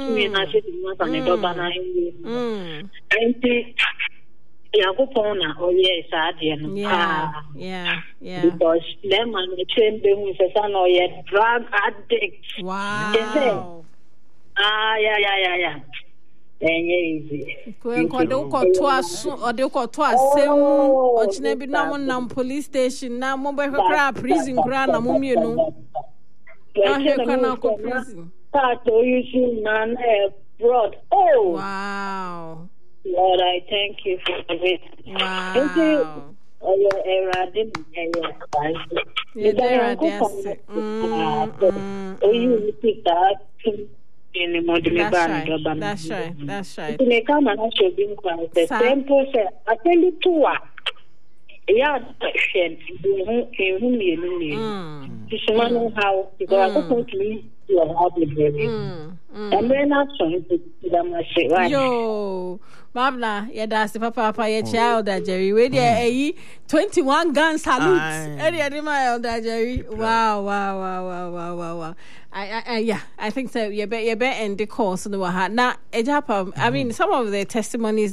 me na say the man and doba na enti yakupona oye saade no yeah because them man train them with say no ye drug addict. Wow. Yeah. Easy. Ko de ko to aso o de ko to asem o china bi na mo nam police station na mo be kra prison kra na mo mienu na he kana ko prison start to use man fraud. Oh wow, Lord, I thank you for it. Wow. Thank you. You That's right. To make a man should be quite the same process. I tell you two. Yeah, this man how to go to your hobby, baby. And then I'm trying to them. Yo, Babla, that's the papa, your child, that Jerry. Wait there, 21 gun salute. Any my elder Jerry. Wow. I think so. You bet end the course in the Waha. Now, I mean, some of the testimonies,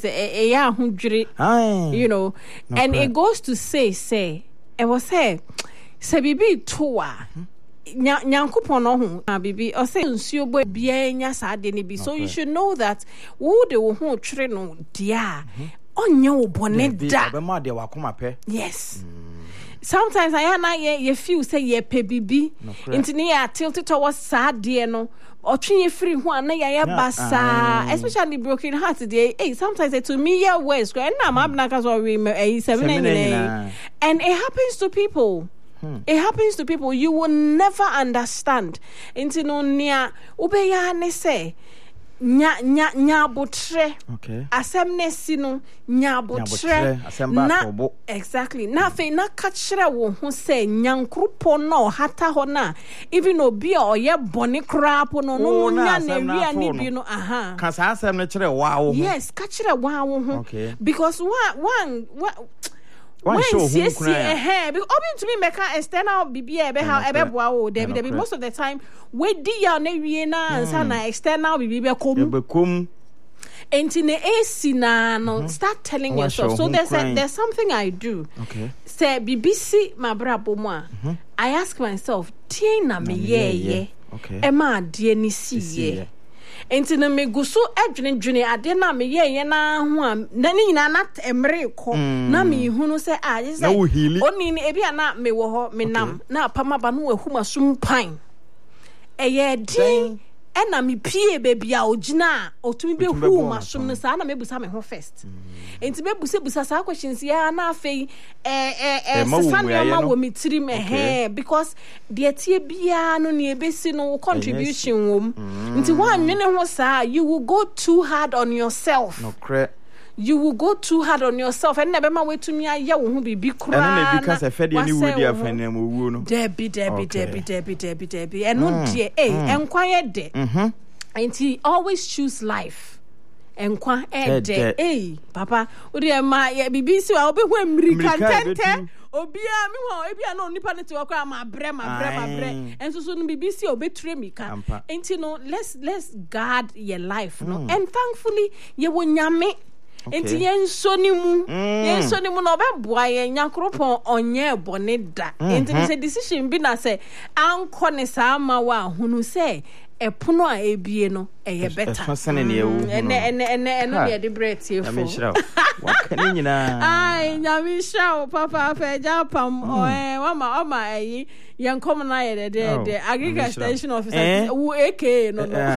you know, and it goes to say, it was say bibi toa. Nyankopon no ho bibi o say nsuo bo bia nya saade ne bi so you should know that wo de wo ho twere no dia onye wo bone da be ma de wa koma pe. Yes. Sometimes I na ye feel say ye pe bibi into ne ya tilt towards saade no otwe ye free ho na ya basa especially broken heart dey sometimes it to me ya words and na mabna ka so we 7 and it happens to people. It happens to people you will never understand. Into no nia ubeya ne say nya botre. Okay. Asemne sino nya botre. Na exactly. Na fe na kachre wo ho say nyankrupo no hata ho na even obi o ye bone krapo no nya na ria ni bi no aha. Kan sa asem ne kire wa wo ho. Yes, kachre wa wo ho. Okay. Because one when see because to me make external BBA be how ebe boa wo Debbie most of the time we di ya na wie na ansa na external BBA kom enti ne AC na no start telling yourself so there's something I do. Okay. Say BBC mabrabo mu a I ask myself tie na me ye okay e ma de ni siye enti na me gusu adwene ade na me ye na ho a na ni nyina na emre ko na me hunu se je say oni ni ebi na me wo ho me nam na pama ba no ahuma sumpan eye din na me pie baby a ogina otumi be hu masum no sa na me busa me ho first enti be busa sa questions ya na afei sefania ma wo mitiri me because de tie bia no ne ebesi no contribution wom enti wan nwene ho sa you will go too hard on yourself. No cre you will go too hard on yourself and never ma wetumi aye wo ho bibi kura na because afede ni wudi afene mo wuo no Debbie and no die enkwa de enti always choose life enkwa de papa odi ma bibi si wa obehu American tente obia mi ho ebia no nipa ne te wakra ma bre enso so no bibi si obeture mika enti no let's guard your life no and thankfully ye wo nyame enti yenso ni mu no obeboa ye nyankropon onye bone da enti se decision bi na se anko ne sa ma wa hunu se epono a ebie no eye better fasane ne ewu ene no ye de breath efo wakani nyina ai nyami shaw papa fa japam wama ayi yankom na ye de agriculture extension officer wo aka no